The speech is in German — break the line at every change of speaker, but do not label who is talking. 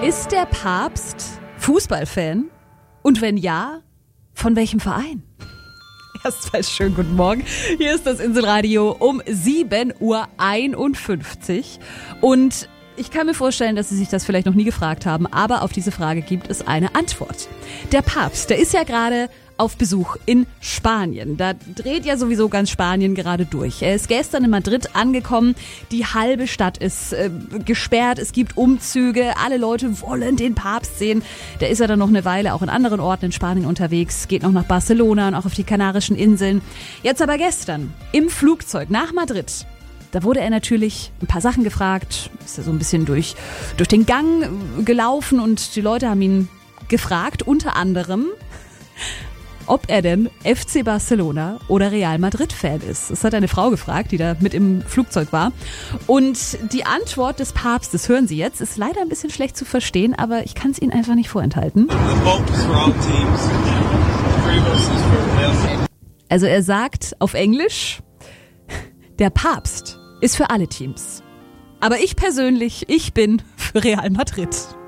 Ist der Papst Fußballfan? Und wenn ja, von welchem Verein? Erstmal schönen guten Morgen. Hier ist das Inselradio um 7:51 Uhr. Und ich kann mir vorstellen, dass Sie sich das vielleicht noch nie gefragt haben, aber auf diese Frage gibt es eine Antwort. Der Papst, der ist ja gerade auf Besuch in Spanien. Da dreht ja sowieso ganz Spanien gerade durch. Er ist gestern in Madrid angekommen. Die halbe Stadt ist gesperrt. Es gibt Umzüge. Alle Leute wollen den Papst sehen. Der ist ja dann noch eine Weile auch in anderen Orten in Spanien unterwegs. Geht noch nach Barcelona und auch auf die Kanarischen Inseln. Jetzt aber gestern im Flugzeug nach Madrid. Da wurde er natürlich ein paar Sachen gefragt. Ist ja so ein bisschen durch den Gang gelaufen und die Leute haben ihn gefragt, unter anderem, ob er denn FC Barcelona oder Real Madrid-Fan ist. Das hat eine Frau gefragt, die da mit im Flugzeug war. Und die Antwort des Papstes, hören Sie jetzt, ist leider ein bisschen schlecht zu verstehen, aber ich kann es Ihnen einfach nicht vorenthalten. Also er sagt auf Englisch, der Papst ist für alle Teams. Aber ich persönlich, ich bin für Real Madrid.